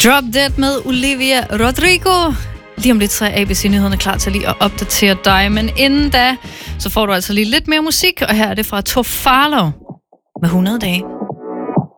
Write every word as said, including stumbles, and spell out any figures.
Drop Dead med Olivia Rodrigo. Lige om lidt så er A B C-nyhederne klar til lige at opdatere dig, men inden da, så får du altså lige lidt mere musik, og her er det fra Tofalo med hundrede dage.